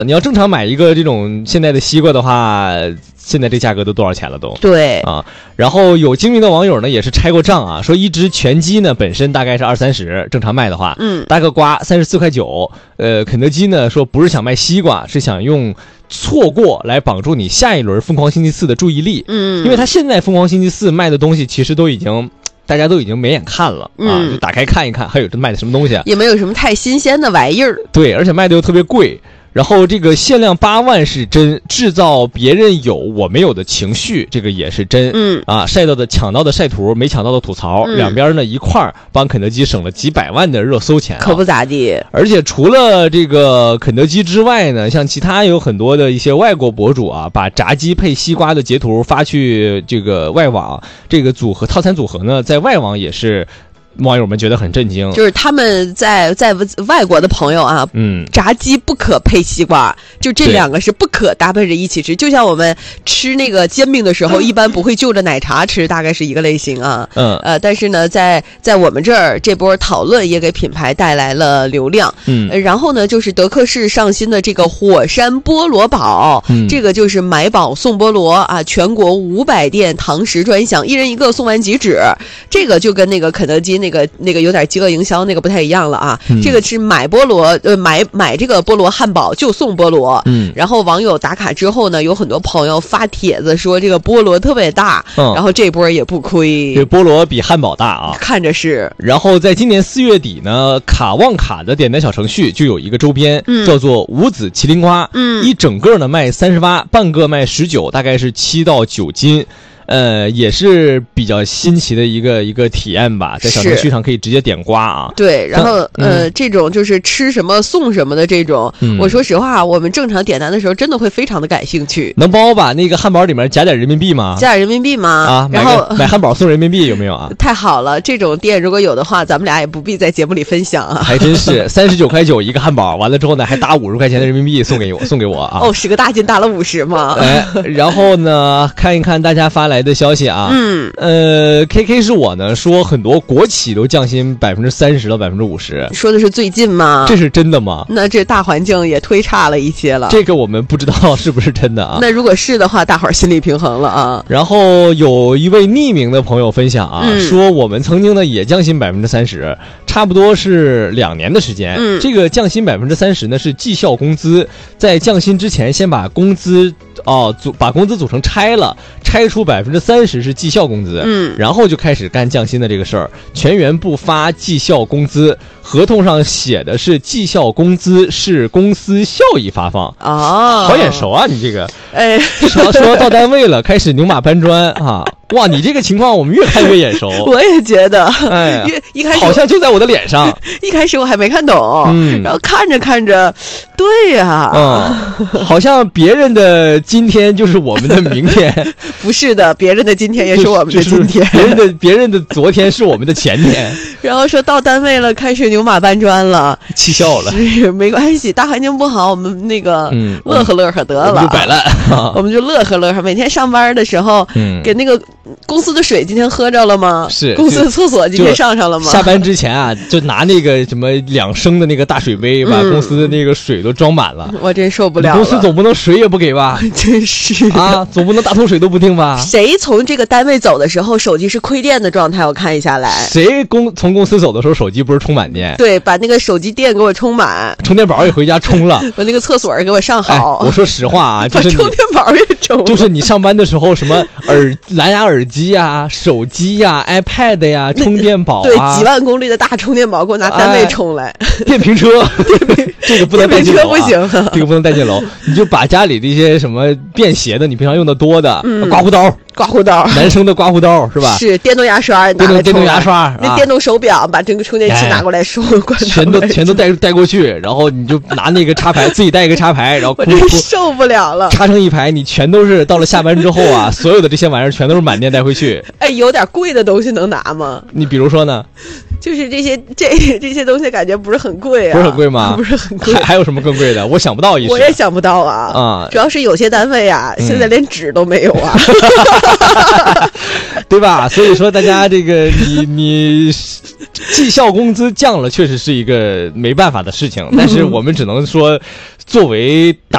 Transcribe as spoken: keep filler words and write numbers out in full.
你要正常买一个这种现在的西瓜的话，现在这价格都多少钱了都？ 对啊，然后有精明的网友呢也是拆过账啊，说一只全鸡呢本身大概是二三十，正常卖的话， 嗯， 大个瓜三十四块九。呃，肯德基呢说不是想卖西瓜，是想用错过来绑住你下一轮疯狂星期四的注意力。 嗯， 因为他现在疯狂星期四卖的东西其实都已经。大家都已经没眼看了、嗯、啊，就打开看一看，还有这卖的什么东西啊？ 也没有什么太新鲜的玩意儿。 对，而且卖的又特别贵。然后这个限量八万是真，制造别人有我没有的情绪，这个也是真。 嗯啊，晒到的抢到的晒图，没抢到的吐槽，嗯、两边呢一块儿帮肯德基省了几百万的热搜钱、啊， 可不咋地。 而且除了这个肯德基之外呢，像其他有很多的一些外国博主啊，把炸鸡配西瓜的截图发去这个外网，这个组合套餐组合呢，在外网也是。网友们觉得很震惊， 就是他们在在外国的朋友啊， 嗯， 炸鸡不可配西瓜，就这两个是不可搭配着一起吃。就像我们吃那个煎饼的时候，一般不会就着奶茶吃，大概是一个类型啊。 嗯， 呃，但是呢，在在我们这儿这波讨论也给品牌带来了流量。 嗯， 呃、然后呢，就是德克士上新的这个火山菠萝堡， 嗯， 这个就是买堡送菠萝啊，全国五百店堂食专享，一人一个送完即止。这个就跟那个肯德基那个那个有点饥饿营销那个不太一样了啊，嗯、这个是买菠萝呃买买这个菠萝汉堡就送菠萝， 嗯， 然后网友打卡之后呢，有很多朋友发帖子说这个菠萝特别大，嗯，然后这波也不亏， 这菠萝比汉堡大啊， 看着是。 然后在今年四月底呢，卡旺卡的点单小程序就有一个周边，嗯、叫做五子麒麟瓜， 嗯， 一整个呢卖三十八，半个卖十九，大概是七到九斤。呃，也是比较新奇的一个一个体验吧，在小程序上可以直接点瓜啊。 对，然后、嗯、呃，这种就是吃什么送什么的这种，嗯、我说实话，我们正常点单的时候真的会非常的感兴趣。 能帮我把那个汉堡里面加点人民币吗？ 加点人民币吗？ 啊， 然后买汉堡送人民币有没有啊？ 太好了，这种店如果有的话，咱们俩也不必在节目里分享啊。 还真是三十九块九一个汉堡，完了之后呢，还打五十块钱的人民币送给我，送给我啊。 哦，十个大金打了五十吗？ 哎，然后呢，看一看大家发来的消息啊。 嗯， 呃 ，K K 是我呢说很多国企都降薪百分之三十到百分之五十， 说的是最近吗？ 这是真的吗？ 那这大环境也忒差了一些了。 这个我们不知道是不是真的啊。 那如果是的话，大伙儿心理平衡了啊。 然后有一位匿名的朋友分享啊， 嗯、 说我们曾经呢也降薪百分之三十，差不多是两年的时间。 嗯， 这个降薪百分之三十呢是绩效工资，在降薪之前先把工资哦组把工资组成拆了，拆出百分之三十是绩效工资， 嗯， 然后就开始干降薪的这个事儿，全员不发绩效工资，合同上写的是绩效工资是公司效益发放。 哦， 好眼熟啊，你这个， 哎， 说说到单位了，开始牛马搬砖啊。哇，你这个情况我们越看越眼熟。 我也觉得， 哎， 一开始好像就在我的脸上。 一开始我还没看懂， 嗯， 然后看着看着，对呀、 啊，嗯，好像别人的今天就是我们的明天。 不是的，别人的今天也是我们的今天， 别人的别人的昨天是我们的前天。 然后说到单位了，开始牛马搬砖了， 气笑了。 是没关系，大环境不好，我们那个嗯乐呵乐呵得了， 我们就摆烂， 我们就乐呵乐呵。每天上班的时候， 嗯， 给那个公司的水今天喝着了吗？ 是公司的厕所今天上上了吗？ 下班之前啊，就拿那个什么两升的那个大水杯，把公司的那个水都装满了。 嗯、我真受不了了。 公司总不能水也不给吧？ 真是啊，总不能大桶水都不定吧？ 谁从这个单位走的时候手机是亏电的状态？我看一下来。 谁公从公司走的时候手机不是充满电？ 对，把那个手机电给我充满， 充电宝也回家充了， 把那个厕所给我上好。 哎、我说实话啊，就是把充电宝也充了， 就是你上班的时候什么耳蓝牙耳机啊、手机呀、啊、iPad 呀、啊、充电宝啊， 对，几万功率的大充电宝给我拿单位充来。 哎、电瓶车，这个不能带进楼、啊， 电瓶车不行， 这个不能带进楼。你就把家里的一些什么便携的，你平常用的多的， 嗯、 刮胡刀。 刮胡刀， 男生的刮胡刀是吧？ 是电动牙刷， 电动电动牙刷， 那电动手表，把这个充电器拿过来收， 哎、全都全都带带过去，然后你就拿那个插排，自己带一个插排，然后我真受不了了， 插成一排，你全都是到了下班之后啊，所有的这些玩意儿全都是满电带回去。 哎，有点贵的东西能拿吗？ 你比如说呢？ 就是这些这这些东西感觉不是很贵啊， 不是很贵吗？ 不是很贵， 还还有什么更贵的？我想不到一时。 我也想不到啊啊！ 主要是有些单位啊，嗯、现在连纸都没有啊， 对吧？所以说大家这个你你绩效工资降了，确实是一个没办法的事情，但是我们只能说，作为打